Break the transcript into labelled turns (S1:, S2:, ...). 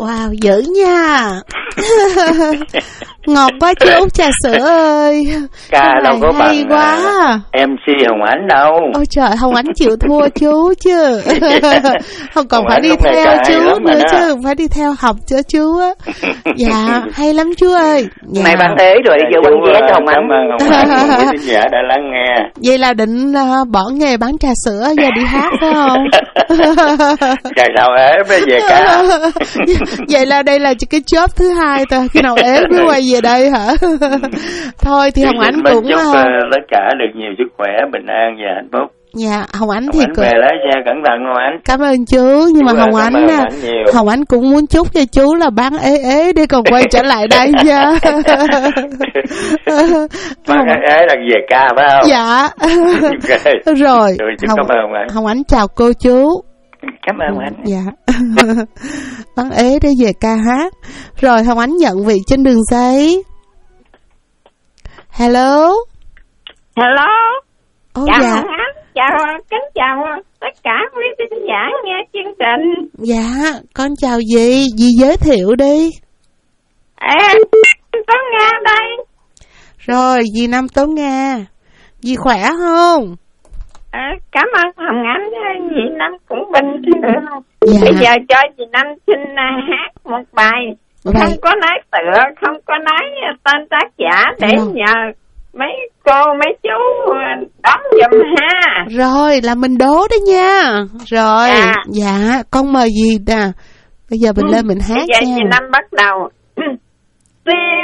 S1: Wow, dữ nha. Ngọt quá chú Út Trà Sữa ơi.
S2: Ca đâu có
S1: hay
S2: bằng
S1: quá.
S2: MC Hồng Ánh đâu.
S1: Ôi trời, Hồng Ánh chịu thua chú chứ. Không còn
S2: Hồng
S1: phải
S2: Ánh
S1: đi
S2: lúc này
S1: theo
S2: ca
S1: chú
S2: hay lắm
S1: nữa
S2: rồi đó.
S1: chứ, phải đi theo học cho chú á. Dạ, hay lắm chú ơi. Dạ.
S3: Này bán ế rồi giờ quăng vé cho Hồng Ánh.
S2: Cảm ơn Hồng Ánh quý khán giả đã lắng nghe.
S1: Vậy là định bỏ nghề bán trà sữa giờ đi hát phải không?
S2: Trời nào ế mới về ca.
S1: Vậy là đây là cái job thứ hai thôi, khi nào ế mới quay về đây hả? Thôi thì Hồng Ánh cũng
S2: chúc tất cả được nhiều sức khỏe, bình an và hạnh phúc.
S1: dạ, Hồng Ánh
S2: Hồng
S1: thì
S2: Ánh về lái xe cẩn thận Hồng Ánh.
S1: cảm ơn chú, nhưng mà Hồng Ánh Hồng Ánh cũng muốn chúc cho chú là bán ế để còn quay trở lại đây nha.
S2: Bán ế là về ca phải không?
S1: Dạ.
S2: Okay.
S1: Rồi
S2: Cảm ơn Hồng Ánh.
S1: Hồng Ánh chào cô chú.
S2: Cảm ơn Hồng Ánh.
S1: Dạ. Bán ế để về ca hát. Rồi Hồng Ánh nhận vị trên đường dây. Hello.
S4: Hello.
S1: Chào
S4: dạ. Hồng Ánh, kính chào tất cả quý khán giả nghe chương trình.
S1: Dạ, con chào dì giới thiệu đi.
S4: Em Tố Nga đây.
S1: Rồi, dì Năm Tố Nga. Dì khỏe không?
S4: Cảm ơn Hồng Ánh, dì Năm cũng bình thường.
S1: Dạ.
S4: Bây giờ cho dì Năm xin hát một bài. Không có nói tựa, không có nói tên tác giả để nhờ mấy cô mấy chú đón giùm ha.
S1: Rồi là mình đố đó nha. Rồi dạ con mời dì nè. Bây giờ mình lên mình hát
S4: bây giờ
S1: nha.
S4: dì Năm bắt đầu.